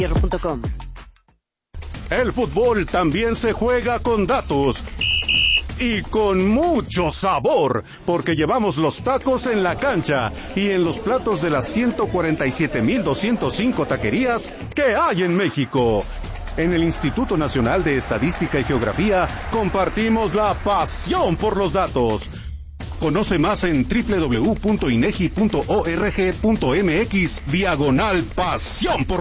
Hierro.com. El fútbol también se juega con datos y con mucho sabor, porque llevamos los tacos en la cancha y en los platos de las 147,205 taquerías que hay en México. En el Instituto Nacional de Estadística y Geografía compartimos la pasión por los datos. Conoce más en www.inegi.org.mx/pasión por